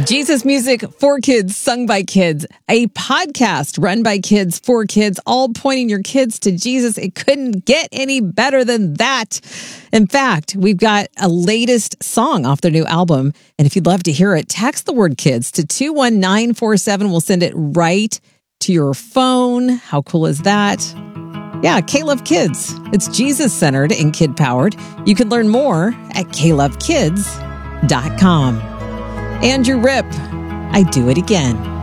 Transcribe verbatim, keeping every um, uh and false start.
Jesus music for kids, sung by kids, a podcast run by kids for kids, all pointing your kids to Jesus. It couldn't get any better than that. In fact, we've got a latest song off their new album. And if you'd love to hear it, text the word kids to two one nine four seven. We'll send it right to your phone. How cool is that? Yeah, K-Love Kids. It's Jesus-centered and kid-powered. You can learn more at k love kids dot com. Andrew Ripp, I Do It Again.